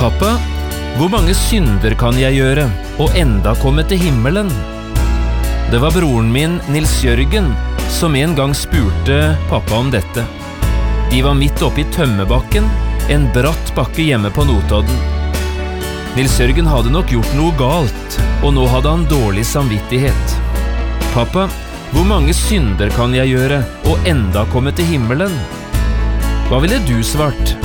Pappa, hvor mange synder kan jeg gjøre og enda komme til himmelen? Det var broren min, Nils Jørgen, som en gang spurte pappa om dette. De var midt oppe i Tømmerbakken, en bratt bakke hjemme på Notodden. Nils Jørgen hadde nok gjort noe galt, og nå hadde han dårlig samvittighet. Pappa, hvor mange synder kan jeg gjøre og enda komme til himmelen? Hva ville du svart?